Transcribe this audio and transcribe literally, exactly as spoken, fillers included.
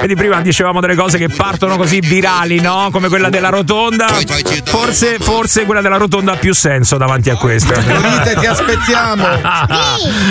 Vedi, prima dicevamo delle cose che partono così virali, no? Come quella della rotonda. Forse, forse quella della rotonda ha più senso davanti a questa. Dite, ti aspettiamo.